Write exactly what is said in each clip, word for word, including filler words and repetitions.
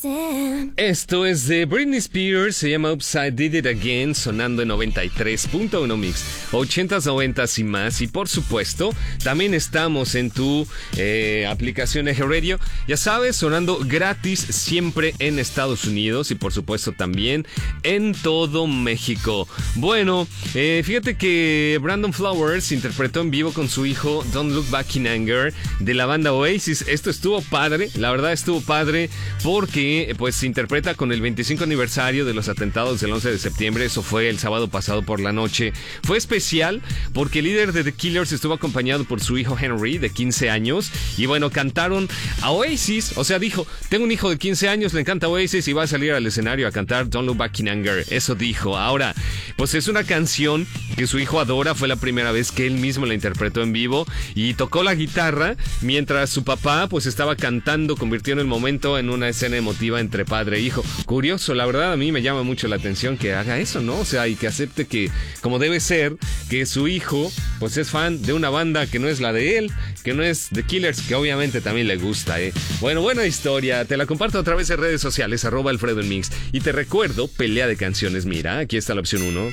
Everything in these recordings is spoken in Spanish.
Esto es de Britney Spears, se llama Upside Did It Again, sonando en noventa y tres punto uno Mix, ochentas, noventas y más. Y por supuesto, también estamos en tu eh, aplicación Eje Radio, ya sabes, sonando gratis siempre en Estados Unidos y por supuesto también en todo México. Bueno, eh, fíjate que Brandon Flowers interpretó en vivo con su hijo Don't Look Back in Anger de la banda Oasis. Esto estuvo padre, la verdad estuvo padre porque pues se interpreta con el veinticinco aniversario de los atentados del once de septiembre. Eso fue el sábado pasado por la noche. Fue especial porque el líder de The Killers estuvo acompañado por su hijo Henry de quince años y bueno, cantaron a Oasis. O sea, dijo, tengo un hijo de quince años, le encanta Oasis y va a salir al escenario a cantar Don't Look Back in Anger. Eso dijo. Ahora, pues es una canción que su hijo adora. Fue la primera vez que él mismo la interpretó en vivo y tocó la guitarra mientras su papá pues estaba cantando. Convirtió en el momento en una escena emotiva entre padre e hijo. Curioso, la verdad a mí me llama mucho la atención que haga eso, ¿no? O sea, y que acepte que, como debe ser, que su hijo pues es fan de una banda que no es la de él, que no es The Killers, que obviamente también le gusta, ¿eh? Bueno, buena historia, te la comparto a través de redes sociales, arroba Alfredo en Mix. Y te recuerdo, pelea de canciones, mira, aquí está la opción uno.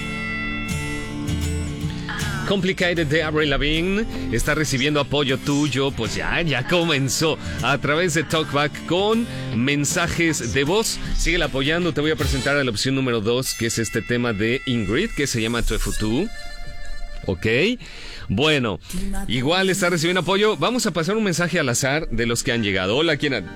Complicated de Avril Lavigne está recibiendo apoyo tuyo, pues ya, ya comenzó a través de Talkback con mensajes de voz. Síguela apoyando, te voy a presentar a la opción número dos, que es este tema de Ingrid, que se llama Tuefutu. Ok, bueno, igual está recibiendo apoyo. Vamos a pasar un mensaje al azar de los que han llegado. Hola, ¿quién ha...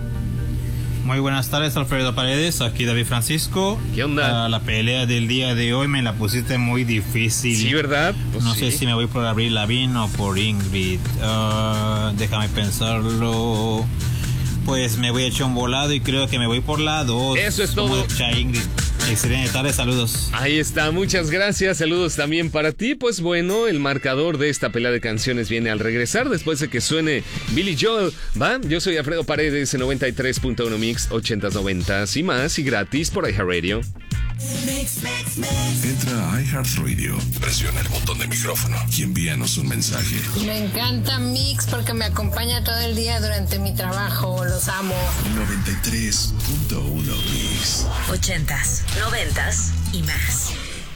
Muy buenas tardes, Alfredo Paredes, aquí David Francisco. ¿Qué onda? Uh, la pelea del día de hoy me la pusiste muy difícil. Sí, ¿verdad? Pues no sí. sé si me voy por Avril Lavigne o por Ingrid. Uh, déjame pensarlo. Pues me voy a echar un volado y creo que me voy por la dos. Eso es todo. Ingrid. Excelente tarde, saludos. Ahí está, muchas gracias, saludos también para ti. Pues bueno, el marcador de esta pelea de canciones viene al regresar después de que suene Billy Joel, ¿va? Yo soy Alfredo Paredes en noventa y tres punto uno Mix, ochentas, noventas y más, y gratis por iHeartRadio. Mix, mix, mix. Entra a iHeartRadio, presiona el botón de micrófono y envíanos un mensaje. Me encanta Mix porque me acompaña todo el día durante mi trabajo, los amo. noventa y tres punto uno Mix. Ochentas, noventas y más.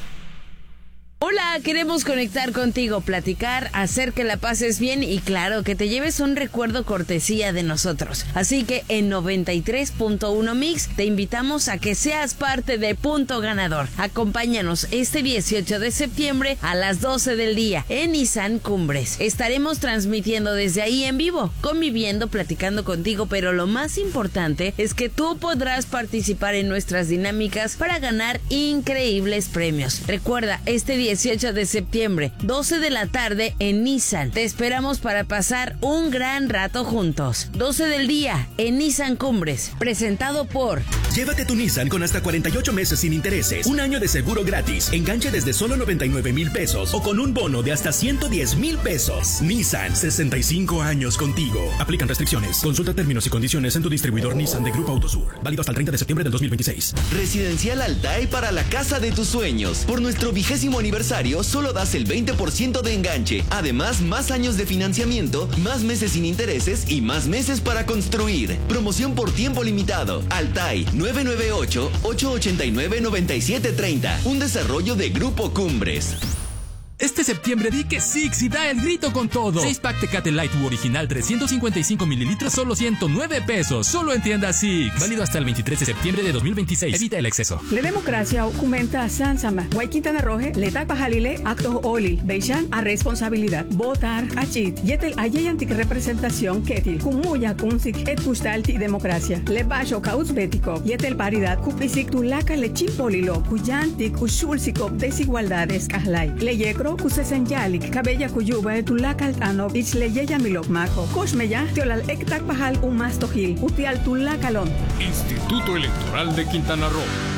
Hola, queremos conectar contigo, platicar, hacer que la pases bien y claro, que te lleves un recuerdo cortesía de nosotros. Así que en noventa y tres punto uno Mix te invitamos a que seas parte de Punto Ganador. Acompáñanos este dieciocho de septiembre a las doce del día en Nissan Cumbres. Estaremos transmitiendo desde ahí en vivo, conviviendo, platicando contigo, pero lo más importante es que tú podrás participar en nuestras dinámicas para ganar increíbles premios. Recuerda, este dieciocho de septiembre, doce de la tarde en Nissan. Te esperamos para pasar un gran rato juntos. doce del día en Nissan Cumbres, presentado por... Llévate tu Nissan con hasta cuarenta y ocho meses sin intereses, un año de seguro gratis, enganche desde solo noventa y nueve mil pesos o con un bono de hasta ciento diez mil pesos. Nissan, sesenta y cinco años contigo. Aplican restricciones. Consulta términos y condiciones en tu distribuidor Nissan de Grupo Autosur. Válido hasta el treinta de septiembre del dos mil veintiséis. Residencial Altai para la casa de tus sueños. Por nuestro vigésimo aniversario solo das el veinte por ciento de enganche. Además, más años de financiamiento, más meses sin intereses y más meses para construir. Promoción por tiempo limitado. Altai nueve nueve ocho, ocho ocho nueve, nueve siete tres cero. Un desarrollo de Grupo Cumbres. Este septiembre di que Six y da el grito con todo. seis pack Tecate Light U original trescientos cincuenta y cinco mililitros, solo ciento nueve pesos. Solo en tienda Six. Válido hasta el veintitrés de septiembre de dos mil veintiséis. Evita el exceso. La democracia aumenta Sansama. Guayquintana Roje, Letak Pajalile, Actos Oli, Beishan a responsabilidad. Votar, Achit, Yetel Ayeyantik representación Ketil, Kumuya Kunsik, Et Kustalti democracia. Le Basho Kauts Bético, Yetel paridad, Kupisik Tulaka Lechimpolilo, Kuyantik Ushulsikop desigualdades Kahlai. Leyekro Kusesenyalik, Cabella Kuyuba, Tulakal Tano, Ichleyeya Milokmako, Koshmeya, Teolal Ektak Pajal Umastojil, Utial Tulakalon. Instituto Electoral de Quintana Roo.